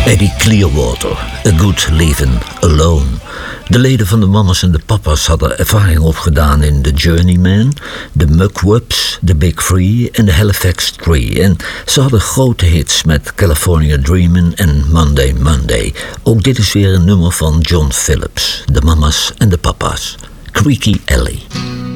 Eddie Clearwater, A Good Living Alone. De leden van de Mamas en de Papas hadden ervaring opgedaan in The Journeyman, The Mugwumps, The Big Three en The Halifax Three. En ze hadden grote hits met California Dreamin' en Monday Monday. Ook dit is weer een nummer van John Phillips, de Mamas en de Papas. Creaky Alley.